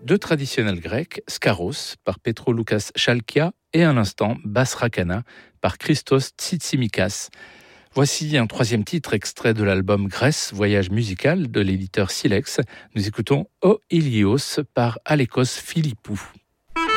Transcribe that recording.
deux traditionnels grecs, Skaros par Petro-Loukas Chalkia et à l'instant Bas Rakana par Christos Tsitsimikas. Voici un troisième titre extrait de l'album Grèce, voyage musical de l'éditeur Silex. Nous écoutons O Ilios par Alekos Philippou.